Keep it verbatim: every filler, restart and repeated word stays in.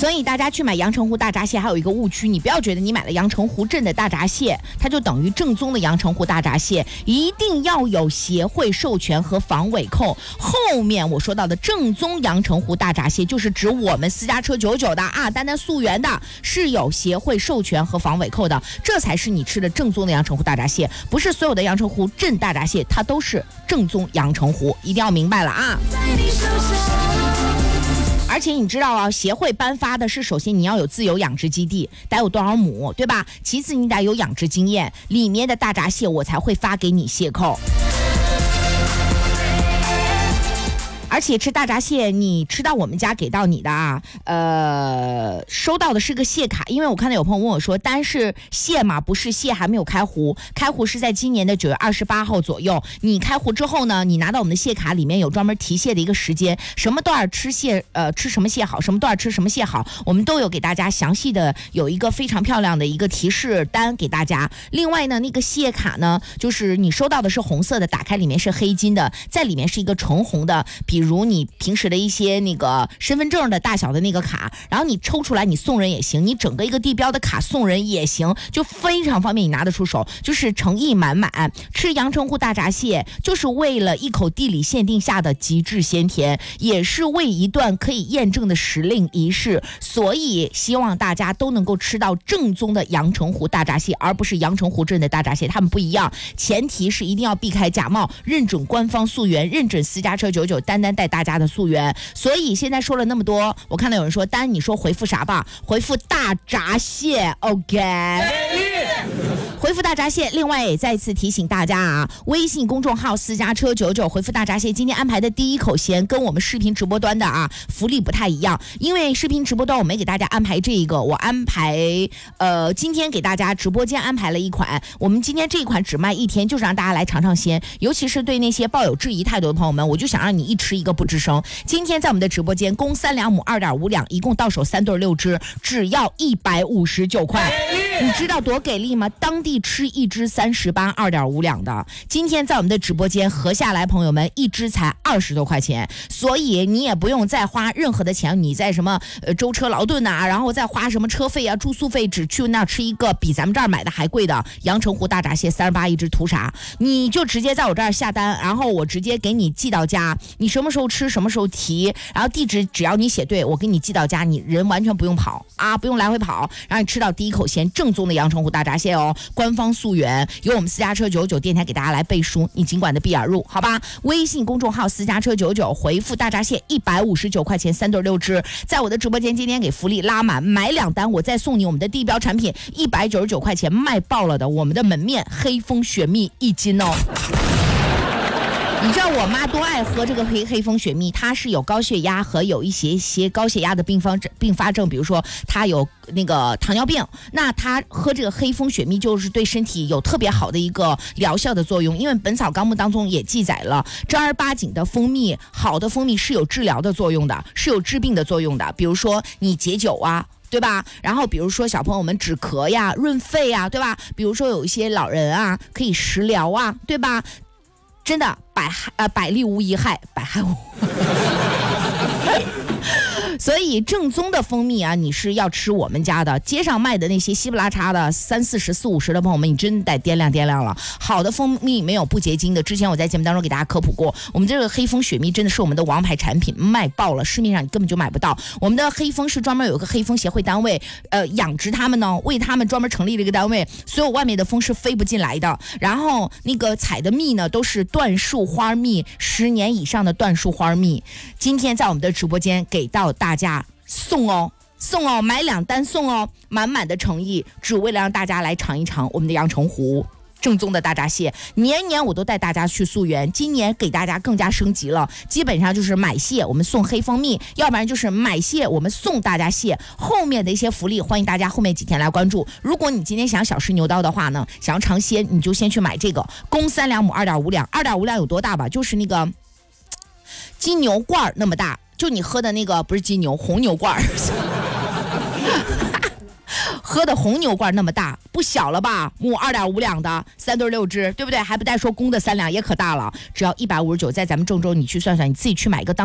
所以大家去买阳澄湖大闸蟹还有一个误区，你不要觉得你买了阳澄湖镇的大闸蟹它就等于正宗的阳澄湖大闸蟹，一定要有协会授权和防伪扣。后面我说到的正宗阳澄湖大闸蟹就是指我们私家车九九的啊，单单溯源的是有协会授权和防伪扣的，这才是你吃的正宗的阳澄湖大闸蟹，不是所有的阳澄湖镇大闸蟹它都是正宗阳澄湖，一定要明白了啊。而且你知道啊，协会颁发的是首先你要有自有养殖基地，得有多少亩，对吧？其次你得有养殖经验，里面的大闸蟹我才会发给你蟹扣。而且吃大闸蟹，你吃到我们家给到你的啊，呃，收到的是个蟹卡，因为我看到有朋友问我说，单是蟹嘛，不是蟹还没有开壶，开壶是在今年的九月二十八号左右。你开壶之后呢，你拿到我们的蟹卡，里面有专门提蟹的一个时间，什么段儿吃蟹，呃，吃什么蟹好，什么段儿吃什么蟹好，我们都有给大家详细的有一个非常漂亮的一个提示单给大家。另外呢，那个蟹卡呢，就是你收到的是红色的，打开里面是黑金的，在里面是一个橙红的，比。比如你平时的一些那个身份证的大小的那个卡，然后你抽出来你送人也行，你整个一个地标的卡送人也行，就非常方便，你拿得出手，就是诚意满满。吃阳澄湖大闸蟹就是为了一口地理限定下的极致鲜甜，也是为一段可以验证的时令仪式，所以希望大家都能够吃到正宗的阳澄湖大闸蟹，而不是阳澄湖镇的大闸蟹，它们不一样。前提是一定要避开假冒，认准官方溯源，认准私家车九九，单单带大家的溯源。所以现在说了那么多，我看到有人说，丹你说回复啥吧？回复大闸蟹 OK， 回复大闸蟹。另外也再次提醒大家啊，微信公众号私家车九九回复大闸蟹，今天安排的第一口鲜跟我们视频直播端的啊福利不太一样，因为视频直播端我没给大家安排这一个，我安排呃今天给大家直播间安排了一款，我们今天这一款只卖一天，就是让大家来尝尝鲜，尤其是对那些抱有质疑态度的朋友们，我就想让你一吃一个不吱声。今天在我们的直播间，公三两母二点五两，一共到手三对六只，只要一百五十九块。你知道多给力吗？当地吃一只三十八，二点五两的。今天在我们的直播间合下来，朋友们一只才二十多块钱，所以你也不用再花任何的钱，你在什么呃舟车劳顿啊，然后再花什么车费啊、住宿费，只去那吃一个比咱们这儿买的还贵的阳澄湖大闸蟹三十八一只，图啥？你就直接在我这儿下单，然后我直接给你寄到家，你什么时候吃什么时候提，然后地址只要你写对，我给你寄到家，你人完全不用跑啊，不用来回跑，然后你吃到第一口鲜正宗的阳澄湖大闸蟹哦，官方溯源，由我们私家车九九电台给大家来背书，你尽管的闭眼入，好吧？微信公众号私家车九九回复大闸蟹一百五十九块钱，三对六只，在我的直播间今天给福利拉满，买两单我再送你我们的地标产品一百九十九块钱卖爆了的我们的门面黑蜂雪蜜一斤哦。你知道我妈多爱喝这个黑黑蜂雪蜜，它是有高血压和有一些些高血压的并发症，并发症，比如说她有那个糖尿病，那她喝这个黑蜂雪蜜就是对身体有特别好的一个疗效的作用。因为《本草纲目》当中也记载了，正儿八经的蜂蜜，好的蜂蜜是有治疗的作用的，是有治病的作用的。比如说你解酒啊，对吧？然后比如说小朋友们止咳呀、润肺呀，对吧？比如说有一些老人啊，可以食疗啊，对吧？真的百害呃百利无一害，百害无。所以正宗的蜂蜜啊，你是要吃我们家的，街上卖的那些稀不拉碴的三四十四五十的朋友们，你真得掂量掂量了。好的蜂蜜没有不结晶的，之前我在节目当中给大家科普过，我们这个黑蜂雪蜜真的是我们的王牌产品，卖爆了，市面上你根本就买不到。我们的黑蜂是专门有一个黑蜂协会单位，呃，养殖他们呢，为他们专门成立了一个单位，所有外面的蜂是飞不进来的。然后那个采的蜜呢，都是椴树花蜜，十年以上的椴树花蜜。今天在我们的直播间给到大家送哦。送哦，买两单送哦，满满的诚意，只为了让大家来尝一尝我们的阳澄湖正宗的大闸蟹。年年我都带大家去溯源，今年给大家更加升级了，基本上就是买蟹我们送黑蜂蜜，要不然就是买蟹我们送大闸蟹。后面的一些福利欢迎大家后面几天来关注。如果你今天想小试牛刀的话呢，想要尝鲜，你就先去买这个公三两亩二点五两，二点五两有多大吧？就是那个金牛罐那么大，就你喝的那个不是金牛，红牛罐喝的红牛罐那么大，不小了吧？母二点五两的，三对六只，对不对？还不带说公的三两，也可大了。只要一百五十九，在咱们郑州，你去算算，你自己去买个当。